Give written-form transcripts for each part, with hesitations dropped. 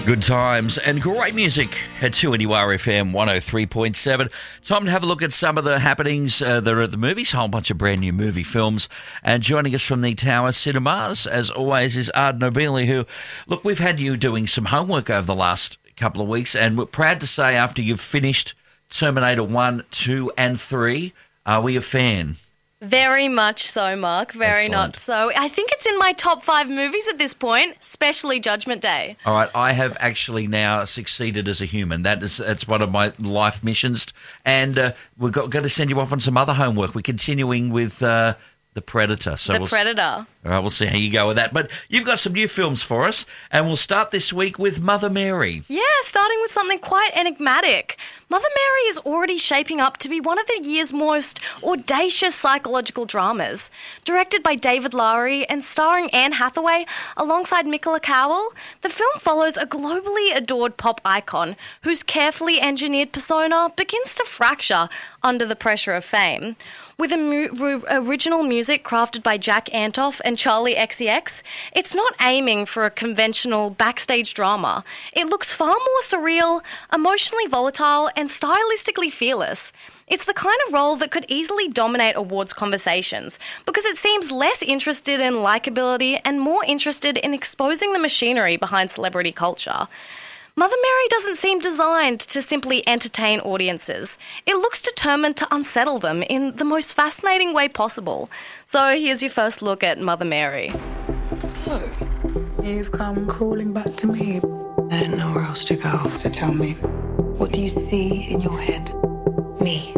Good times and great music at 2NURFM 103.7. Time to have a look at some of the happenings that are at the movies, a whole bunch of brand new movie films. And joining us from the Tower Cinemas, as always, is Arden O'Beely, who, look, we've had you doing some homework over the last couple of weeks, and we're proud to say after you've finished Terminator 1, 2 and 3, are we a fan? Very much so, Mark. Very Excellent. not so. I think it's in my top 5 movies at this point, especially Judgment Day. All right, I have actually now succeeded as a human. That's one of my life missions. And we've got to send you off on some other homework. We're continuing with The Predator. So Predator. All right, we'll see how you go with that. But you've got some new films for us, and we'll start this week with Mother Mary. Yeah, starting with something quite enigmatic. Mother Mary is already shaping up to be one of the year's most audacious psychological dramas. Directed by David Lowery and starring Anne Hathaway alongside Michaela Cowell, the film follows a globally adored pop icon whose carefully engineered persona begins to fracture under the pressure of fame. With original music crafted by Jack Antoff and Charlie XCX, it's not aiming for a conventional backstage drama. It looks far more surreal, emotionally volatile, and stylistically fearless. It's the kind of role that could easily dominate awards conversations because it seems less interested in likability and more interested in exposing the machinery behind celebrity culture. Mother Mary doesn't seem designed to simply entertain audiences. It looks determined to unsettle them in the most fascinating way possible. So here's your first look at Mother Mary. So, you've come crawling back to me. I didn't know where else to go. So tell me, what do you see in your head? Me.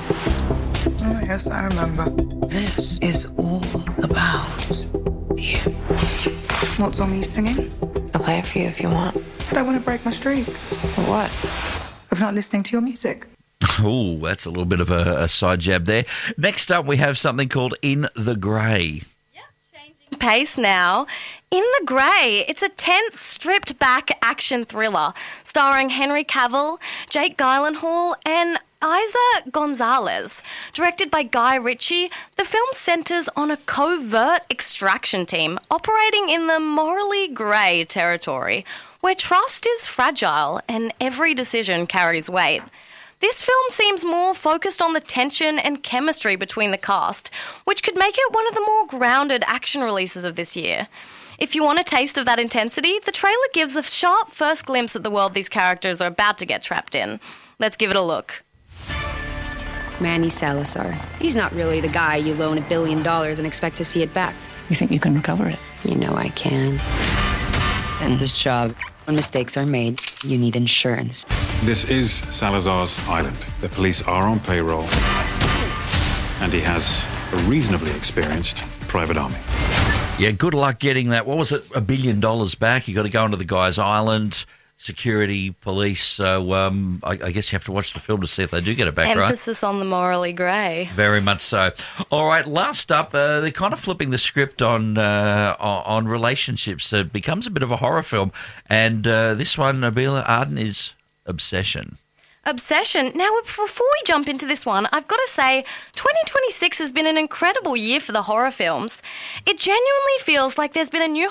Oh, yes, I remember. This is all about you. What song are you singing? I'll play it for you if you want. But I want to break my streak For what? of not listening to your music. Oh, that's a little bit of a side jab there. Next up, we have something called In the Grey. Pace now. In the Grey, it's a tense, stripped-back action thriller starring Henry Cavill, Jake Gyllenhaal and Isa Gonzalez. Directed by Guy Ritchie, the film centres on a covert extraction team operating in the morally grey territory, where trust is fragile and every decision carries weight. This film seems more focused on the tension and chemistry between the cast, which could make it one of the more grounded action releases of this year. If you want a taste of that intensity, the trailer gives a sharp first glimpse at the world these characters are about to get trapped in. Let's give it a look. Manny Salazar. He's not really the guy you loan $1 billion and expect to see it back. You think you can recover it? You know I can. And this job, when mistakes are made, you need insurance. This is Salazar's island. The police are on payroll, and he has a reasonably experienced private army. Yeah, good luck getting that. What was it, $1 billion back? You got to go onto the guy's island, security, police. So I guess you have to watch the film to see if they do get it back, right? Emphasis on the morally grey. Very much so. All right, last up, they're kind of flipping the script on relationships. It becomes a bit of a horror film, and this one, Nabila Arden, is Obsession. Obsession. Now, before we jump into this one, I've got to say, 2026 has been an incredible year for the horror films. It genuinely feels like there's been a new